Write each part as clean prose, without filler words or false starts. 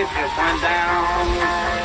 ship went down.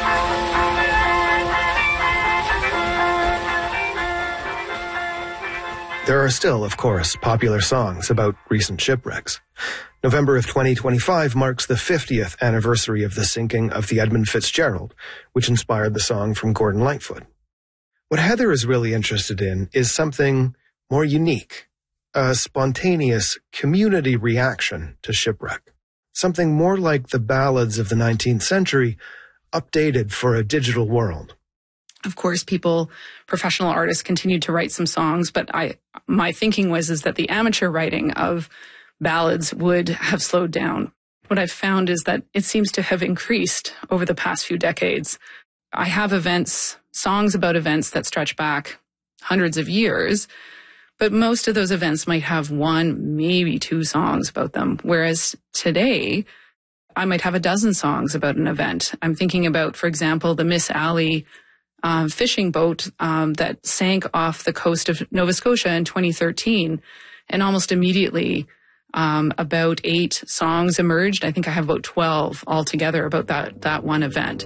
There are still, of course, popular songs about recent shipwrecks. November of 2025 marks the 50th anniversary of the sinking of the Edmund Fitzgerald, which inspired the song from Gordon Lightfoot. What Heather is really interested in is something more unique, a spontaneous community reaction to shipwreck, something more like the ballads of the 19th century, updated for a digital world. Of course, professional artists continued to write some songs, but my thinking is that the amateur writing of ballads would have slowed down. What I've found is that it seems to have increased over the past few decades. I have songs about events that stretch back hundreds of years, but most of those events might have one, maybe two songs about them. Whereas today, I might have a dozen songs about an event. I'm thinking about, for example, the Miss Alley fishing boat that sank off the coast of Nova Scotia in 2013. And almost immediately, about 8 songs emerged. I think I have about 12 altogether about that one event.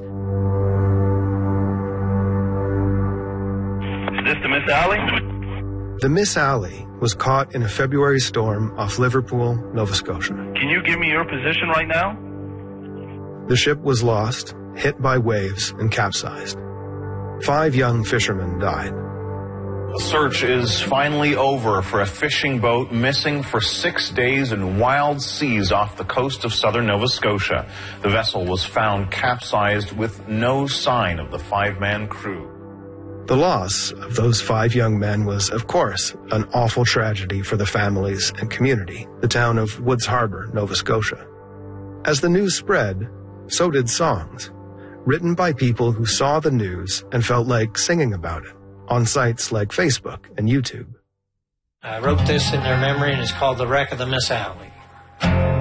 Is this the Miss Alley? The Miss Alley was caught in a February storm off Liverpool, Nova Scotia. Can you give me your position right now? The ship was lost, hit by waves, and capsized. 5 young fishermen died. The search is finally over for a fishing boat missing for 6 days in wild seas off the coast of southern Nova Scotia. The vessel was found capsized with no sign of the 5-man crew. The loss of those 5 young men was, of course, an awful tragedy for the families and community, the town of Woods Harbor, Nova Scotia. As the news spread, so did songs, written by people who saw the news and felt like singing about it on sites like Facebook and YouTube. I wrote this in their memory, and it's called The Wreck of the Miss Alley.